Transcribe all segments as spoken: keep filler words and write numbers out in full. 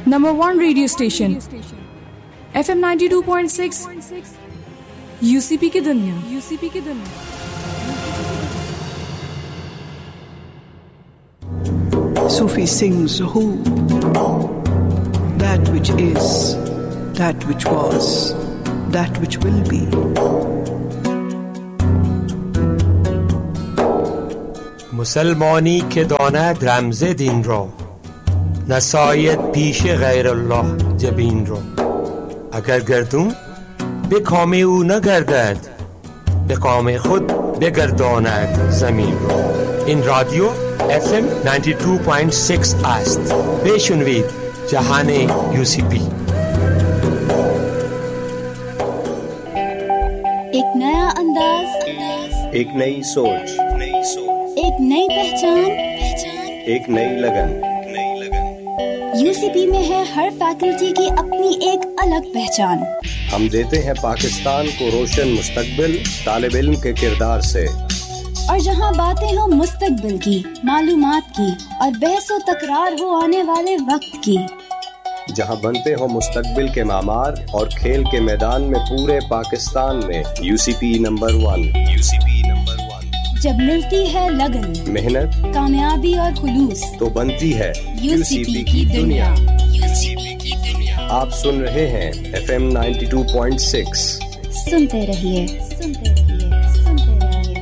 Number one radio station, F M ninety-two point six, U C P की दुनिया, U C P की दुनिया। Sufi sings who, that which is, that which was, that which will be. مسلمانی که داند رمز دین را، نساید پیش غیر الله جبین را. اگر گردون به کام او نگردد، به کام خود بگرداند زمین را. این رادیو اف ام نود و دو ممیز شش است. بشنوید جهان یو سی پی. ایک نیا انداز، ایک نئی سوچ، ایک نئی پہچان، ایک نئی لگن۔ یو سی پی میں ہے ہر فیکلٹی کی اپنی ایک الگ پہچان۔ ہم دیتے ہیں پاکستان کو روشن مستقبل طالب علم کے کردار سے، اور جہاں باتیں ہوں مستقبل کی، معلومات کی، اور بحث و تکرار ہو آنے والے وقت کی، جہاں بنتے ہوں مستقبل کے معمار اور کھیل کے میدان میں پورے پاکستان میں you C P number one. You C P number one. جب ملتی ہے لگن، محنت، کامیابی اور خلوص، تو بنتی ہے یو سی پی کی دنیا۔ یو سی پی کی دنیا۔ آپ سن رہے ہیں F M ninety two point six. سنتے رہیے، سنتے رہیے، سنتے رہیے۔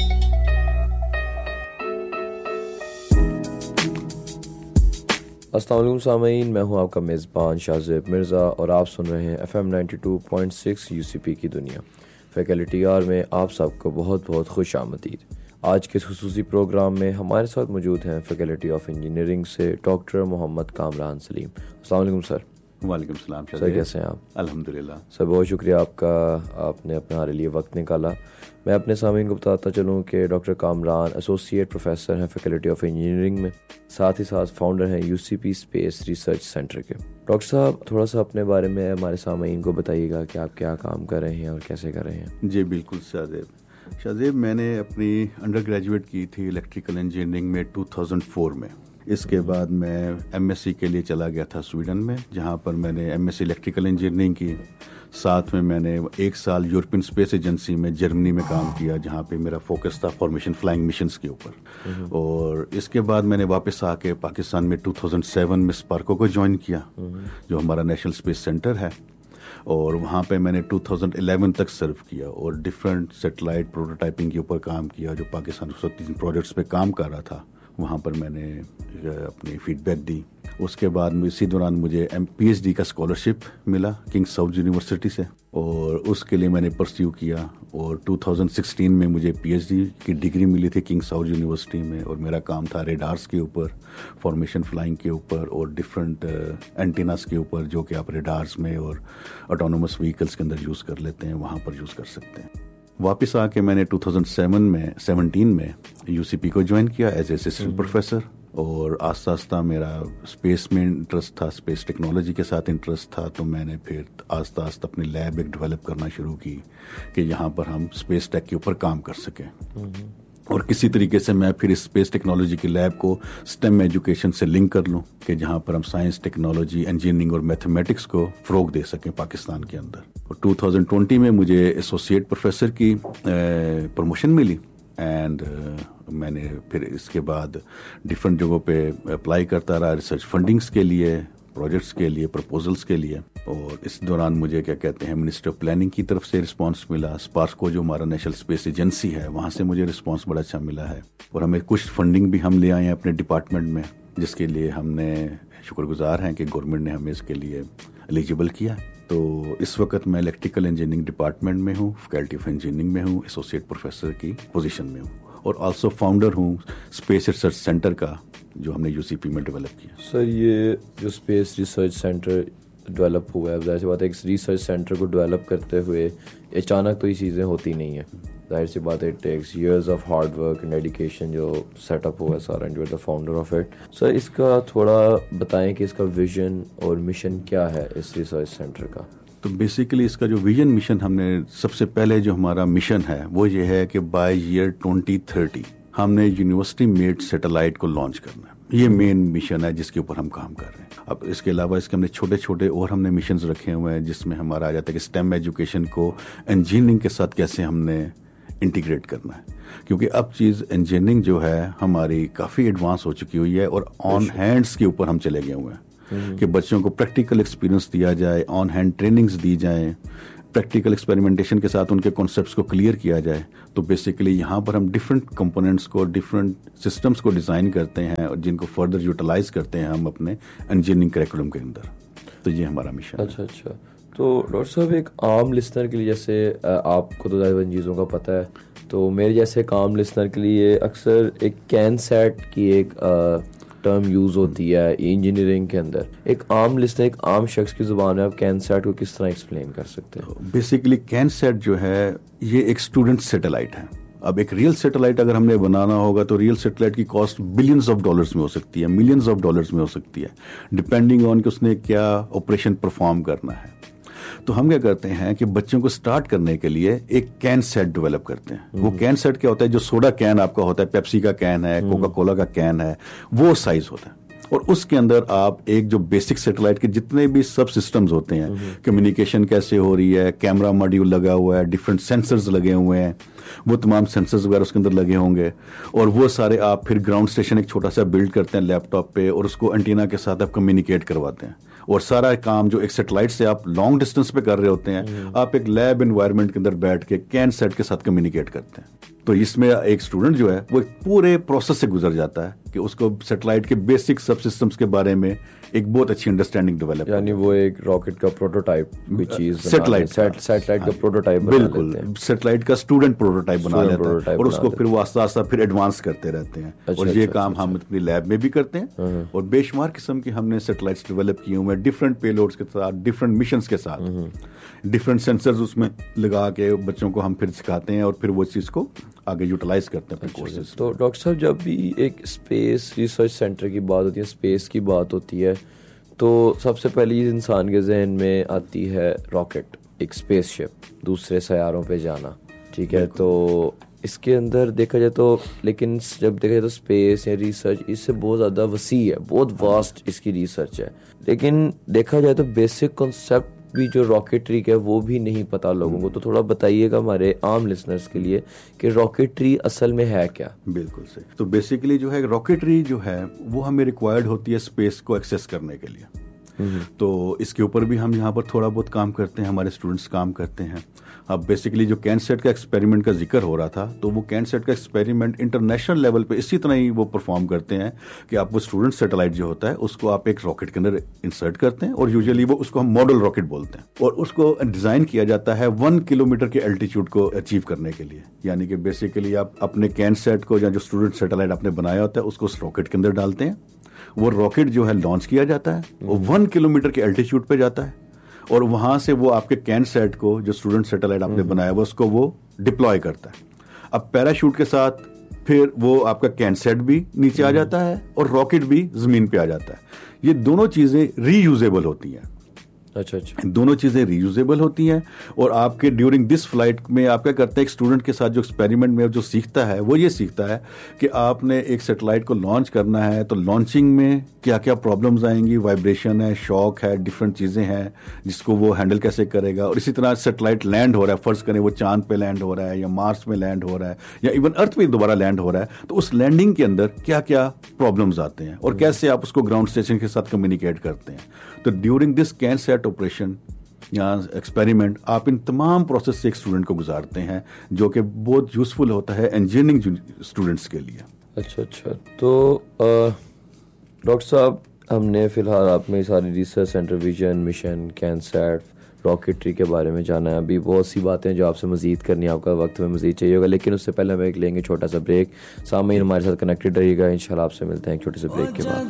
السلام علیکم سامعین، میں ہوں آپ کا میزبان شاہزیب مرزا اور آپ سن رہے ہیں F M ninety two point six you سی پی کی دنیا۔ فیکلٹی آر میں آپ سب کو بہت بہت خوش آمدید۔ آج کے اس خصوصی پروگرام میں ہمارے ساتھ موجود ہیں فیکلٹی آف انجینئرنگ سے ڈاکٹر محمد کامران سلیم۔ السلام علیکم سر۔ وعلیکم السلام سر، کیسے ہیں آپ؟ الحمدللہ سر، بہت شکریہ آپ کا، آپ نے اپنے ہمارے لیے وقت نکالا۔ میں اپنے سامعین کو بتاتا چلوں کہ ڈاکٹر کامران ایسوسیٹ پروفیسر ہیں فیکلٹی آف انجینئرنگ میں، ساتھ ہی ساتھ فاؤنڈر ہیں you C P space research centre کے۔ ڈاکٹر صاحب، تھوڑا سا اپنے بارے میں ہمارے سامعین کو بتائیے گا کہ آپ کیا کام کر رہے ہیں اور کیسے کر رہے ہیں۔ جی بالکل شاہزیب۔ شاہزیب، میں نے اپنی انڈر گریجویٹ کی تھی الیکٹریکل انجینئرنگ میں ٹو تھاؤزینڈ فور میں۔ اس کے بعد میں ایم ایس سی کے لیے چلا گیا تھا سویڈن میں، جہاں پر میں نے M S C electrical engineering کی۔ ساتھ میں میں نے ایک سال یورپین اسپیس ایجنسی میں جرمنی میں کام کیا، جہاں پہ میرا فوکس تھا فارمیشن فلائنگ مشنز کے اوپر۔ اور اس کے بعد میں نے واپس آ کے پاکستان میں ٹو تھاؤزینڈ سیون میں اسپارکو کو جوائن کیا، جو ہمارا نیشنل اسپیس سینٹر ہے، اور وہاں پہ میں نے ٹو تھاؤزینڈ الیون تک سرو کیا اور ڈفرینٹ سیٹلائٹ پروٹوٹائپنگ کے اوپر کام کیا۔ جو پاکستان اس وقت تین پروجیکٹس پہ کام کر رہا تھا، وہاں پر میں نے اپنی فیڈ بیک دی۔ اس کے بعد اسی دوران مجھے ایم پی ایچ ڈی کا اسکالرشپ ملا کنگ ساؤتھ یونیورسٹی سے، اور اس کے لیے میں نے پرسیو کیا، اور ٹو تھاؤزینڈ سکسٹین میں مجھے پی ایچ ڈی کی ڈگری ملی تھی کنگ ساؤتھ یونیورسٹی میں، اور میرا کام تھا ریڈارس کے اوپر، فارمیشن فلائنگ کے اوپر، اور ڈفرینٹ اینٹیناس کے اوپر، جو کہ آپ ریڈارس میں اور آٹونومس وہیکلس کے اندر یوز کر لیتے ہیں، وہاں پر یوز کر سکتے ہیں۔ واپس آ کے میں نے ٹو تھاؤزینڈ سیون میں سیونٹین میں یو سی پی کو جوائن کیا ایز اے اسسٹنٹ پروفیسر، اور آہستہ آہستہ میرا اسپیس میں انٹرسٹ تھا، اسپیس ٹیکنالوجی کے ساتھ انٹرسٹ تھا، تو میں نے پھر آہستہ آہستہ اپنی لیب ایک ڈیولپ کرنا شروع کی کہ یہاں پر ہم اسپیس ٹیک کے اوپر کام کر سکیں۔ اور کسی طریقے سے میں پھر اس اسپیس ٹیکنالوجی کی لیب کو اسٹیم ایجوکیشن سے لنک کر لوں کہ جہاں پر ہم سائنس، ٹیکنالوجی، انجینئرنگ اور میتھمیٹکس کو فروغ دے سکیں پاکستان کے اندر۔ اور ٹو تھاؤزینڈ ٹوینٹی میں مجھے ایسوسیٹ پروفیسر کی پروموشن ملی، اینڈ میں نے پھر اس کے بعد ڈفرینٹ جگہوں پہ اپلائی کرتا رہا، ریسرچ فنڈنگس کے لیے، پروجیکٹس کے لیے، پرپوزلس کے لیے۔ اور اس دوران مجھے کیا کہتے ہیں منسٹر آف پلاننگ کی طرف سے رسپانس ملا، اسپارکو جو ہمارا نیشنل اسپیس ایجنسی ہے وہاں سے مجھے رسپانس بڑا اچھا ملا ہے، اور ہمیں کچھ فنڈنگ بھی ہم لے آئے ہیں اپنے ڈپارٹمنٹ میں، جس کے لیے ہم نے شکر گزار ہیں کہ گورنمنٹ نے ہمیں اس کے لیے ایلیجیبل کیا۔ تو اس وقت میں الیکٹریکل انجینئرنگ ڈپارٹمنٹ میں ہوں، فیکلٹی آف انجینئرنگ میں ہوں، ایسوسیٹ پروفیسر کی پوزیشن میں ہوں، اور آلسو فاؤنڈر ہوں اسپیس ریسرچ سینٹر کا، جو ہم نے یو سی پی میں ڈیولپ کیا۔ سر، یہ جو اسپیس ریسرچ سینٹر ڈیولپ ہوا ہے، ظاہر سی بات ہے ایک ریسرچ سینٹر کو ڈیولپ کرتے ہوئے اچانک تو یہ چیزیں ہوتی نہیں ہیں، ظاہر سی بات ہے it takes years of hard work and dedication جو سیٹ اپ ہوا ہے سارا، and you are the founder of it. سر، اس کا تھوڑا بتائیں کہ اس کا ویژن اور مشن کیا ہے اس ریسرچ سینٹر کا؟ تو بیسیکلی اس کا جو ویژن مشن ہم نے سب سے پہلے جو ہمارا مشن ہے وہ یہ ہے کہ بائی ایئر ٹوینٹی تھرٹی ہم نے یونیورسٹی میڈ سیٹلائٹ کو لانچ کرنا ہے۔ یہ مین مشن ہے جس کے اوپر ہم کام کر رہے ہیں. اب اس کے علاوہ اس کے ہم نے چھوٹے چھوٹے اور ہم نے مشنز رکھے ہوئے ہیں جس میں ہمارا آ جاتا ہے کہ اسٹیم ایجوکیشن کو انجینئرنگ کے ساتھ کیسے ہم نے انٹیگریٹ کرنا ہے, کیونکہ اب چیز انجینئرنگ جو ہے ہماری کافی ایڈوانس ہو چکی ہوئی ہے اور آن ہینڈس کے اوپر ہم چلے گئے ہوئے ہیں کہ بچوں کو پریکٹیکل ایکسپیرینس دیا جائے, آن ہینڈ ٹریننگز دی جائیں, پریکٹیکل ایکسپیریمنٹیشن کے ساتھ ان کے کانسیپٹس کو کلیئر کیا جائے. تو بیسیکلی یہاں پر ہم ڈفرینٹ کمپوننٹس کو, ڈفرینٹ سسٹمس کو ڈیزائن کرتے ہیں اور جن کو فردر یوٹیلائز کرتے ہیں ہم اپنے انجینئرنگ کریکولم کے اندر. تو یہ ہمارا مشن ہے. اچھا اچھا تو ڈاکٹر صاحب ایک عام لسنر کے لیے, جیسے آپ کو تو زیادہ ان چیزوں کا پتہ ہے, تو میرے جیسے ایک عام لسنر کے لیے اکثر ایک کین سیٹ کی ایک ٹرم یوز ہوتی ہے انجینئرنگ کے اندر. ایک عام لسنر, ایک عام شخص کی زبان میں آپ کین سیٹ کو کس طرح ایکسپلین کر سکتے ہیں؟ بیسیکلی کین سیٹ جو ہے یہ ایک اسٹوڈنٹ سیٹلائٹ ہے. اب ایک ریئل سیٹلائٹ اگر ہم نے بنانا ہوگا تو ریئل سیٹلائٹ کی کاسٹ بلینز آف ڈالرز میں ہو سکتی ہے, ملینز آف ڈالرز میں ہو سکتی ہے, ڈپینڈنگ آن کہ اس نے کیا آپریشن پرفارم کرنا ہے. تو ہم کیا کرتے ہیں کہ بچوں کو سٹارٹ کرنے کے لیے ایک کین سیٹ ڈیولپ کرتے ہیں. وہ کین سیٹ کیا ہوتا ہے, جو سوڈا کین آپ کا ہوتا ہے, پیپسی کا کین ہے, کوکا کولا کا کین ہے, وہ سائز ہوتا ہے. اور اس کے اندر آپ ایک جو بیسک سیٹلائٹ کے جتنے بھی سب سسٹمز ہوتے ہیں, کمیونیکیشن کیسے ہو رہی ہے, کیمرا ماڈیول لگا ہوا ہے, ڈفرینٹ سینسرز لگے ہوئے ہیں, وہ تمام سینسرز وغیرہ اس کے اندر لگے ہوں گے. اور وہ سارے آپ پھر گراؤنڈ اسٹیشن ایک چھوٹا سا بلڈ کرتے ہیں لیپ ٹاپ پہ, اور اس کو انٹینا کے ساتھ آپ کمیونیکیٹ کرواتے ہیں. اور سارا کام جو ایک سیٹلائٹ سے آپ لانگ ڈسٹینس پہ کر رہے ہوتے ہیں, آپ ایک لیب انوائرمنٹ کے اندر بیٹھ کے کین سیٹ کے ساتھ کمیونیکیٹ کرتے ہیں. تو اس میں ایک اسٹوڈنٹ جو ہے وہ ایک پورے پروسیس سے گزر جاتا ہے کہ اس کو سیٹلائٹ کے بیسک سب سسٹمس کے بارے میں ایک بہت اچھی انڈرسٹینڈنگ ڈیولپ, یعنی وہ ایک راکٹ کا پروٹوٹائپ کوئی چیز, سیٹلائٹ سیٹلائٹ کا پروٹوٹائپ, بالکل سیٹلائٹ کا اسٹوڈنٹ پروٹوٹائپ بنا لیتا ہے, اور اس کو پھر وہ آہستہ آہستہ پھر ایڈوانس کرتے رہتے ہیں. اور یہ کام ہم اپنی لیب میں بھی کرتے ہیں, اور بے شمار قسم کی ہم نے سیٹلائٹس ڈیولپ کیے ہوئے ہیں ڈفرینٹ پے لوڈس کے ساتھ, ڈفرینٹ مشنس کے ساتھ, ڈفرینٹ سینسرز اس میں لگا کے بچوں کو ہم پھر سکھاتے ہیں اور پھر وہ چیز کو آگے یوٹیلائز کرتے ہیں اپنے کورسز. تو ڈاکٹر صاحب جب بھی ایک اسپیس ریسرچ سینٹر کی بات ہوتی ہے, اسپیس کی بات ہوتی ہے, تو سب سے پہلی انسان کے ذہن میں آتی ہے راکٹ, ایک اسپیس شپ, دوسرے سیاروں پہ جانا, ٹھیک ہے. تو اس کے اندر دیکھا جائے تو, لیکن جب دیکھا جائے تو اسپیس یا ریسرچ اس سے بہت زیادہ وسیع ہے, بہت واسٹ اس کی ریسرچ ہے. لیکن دیکھا جائے تو بیسک کنسیپٹ بھی جو راکٹری کا ہے وہ بھی نہیں پتا لوگوں کو. تو تھوڑا بتائیے گا ہمارے عام لسنرز کے لیے کہ راکٹری اصل میں ہے کیا؟ بالکل صحیح. تو بیسیکلی جو ہے راکٹری جو ہے وہ ہمیں ریکوائرڈ ہوتی ہے اسپیس کو ایکسیس کرنے کے لیے. تو اس کے اوپر بھی ہم یہاں پر تھوڑا بہت کام کرتے ہیں, ہمارے اسٹوڈنٹس کام کرتے ہیں. اب بیسیکلی جو کین سیٹ کا ایکسپیریمنٹ کا ذکر ہو رہا تھا, تو وہ کین سیٹ کا ایکسپیریمنٹ انٹرنیشنل لیول پہ اسی طرح ہی وہ پرفارم کرتے ہیں کہ آپ وہ اسٹوڈنٹ سیٹلائٹ جو ہوتا ہے اس کو آپ ایک راکٹ کے اندر انسرٹ کرتے ہیں, اور یوزلی وہ اس کو ہم ماڈل راکٹ بولتے ہیں, اور اس کو ڈیزائن کیا جاتا ہے ون کلو میٹر کے الٹیچیوڈ کو اچیو کرنے کے لیے. یعنی کہ بیسیکلی آپ اپنے کین سیٹ کو یا جو اسٹوڈنٹ سیٹلائٹ آپ نے بنایا ہوتا ہے اس کو اس راکٹ کے اندر ڈالتے ہیں, وہ راکٹ جو ہے لانچ کیا جاتا ہے, وہ ون کلو میٹر کے الٹیچیوڈ پہ جاتا ہے, اور وہاں سے وہ آپ کے کین سیٹ کو جو اسٹوڈنٹ سیٹلائٹ آپ نے بنایا ہوا اس کو وہ ڈپلوائے کرتا ہے. اب پیراشوٹ کے ساتھ پھر وہ آپ کا کین سیٹ بھی نیچے آ جاتا ہے اور راکٹ بھی زمین پہ آ جاتا ہے. یہ دونوں چیزیں ری یوزیبل ہوتی ہیں. اچھا اچھا دونوں چیزیں ری یوزیبل ہوتی ہیں. اور آپ کے ڈیورنگ دس فلائٹ میں آپ کیا کرتے ہیں, ایک اسٹوڈنٹ کے ساتھ جو ایکسپیریمنٹ میں جو سیکھتا ہے وہ یہ سیکھتا ہے کہ آپ نے ایک سیٹلائٹ کو لانچ کرنا ہے تو لانچنگ میں کیا کیا پرابلمز آئیں گی, وائبریشن ہے, شاک ہے, ڈفرینٹ چیزیں ہیں جس کو وہ ہینڈل کیسے کرے گا. اور اسی طرح سیٹلائٹ لینڈ ہو رہا ہے, فرض کریں وہ چاند پہ لینڈ ہو رہا ہے یا مارس میں لینڈ ہو رہا ہے یا ایون ارتھ پہ دوبارہ لینڈ ہو رہا ہے, تو اس لینڈنگ کے اندر کیا کیا پرابلمز آتے ہیں اور کیسے آپ اس کو گراؤنڈ اسٹیشن کے ساتھ کمیونیکیٹ کرتے ہیں. تو during this can set operation یا ایکسپیریمنٹ آپ ان تمام پروسیس سے ایک اسٹوڈنٹ کو گزارتے ہیں, جو کہ بہت یوزفل ہوتا ہے انجینئرنگ اسٹوڈنٹس کے لیے. اچھا اچھا تو ڈاکٹر صاحب ہم نے فی الحال آپ میں ساری research centre, vision, mission, can set, راکٹری کے بارے میں جانا ہے. ابھی بہت سی باتیں جو آپ سے مزید کرنی ہے, آپ کا وقت میں مزید چاہیے ہوگا, لیکن اس سے پہلے ہم ایک لیں گے چھوٹا سا بریک. سامعین ہمارے ساتھ کنیکٹڈ رہیے گا, انشاءاللہ آپ سے ملتے ہیں ایک چھوٹے سے بریک کے بعد.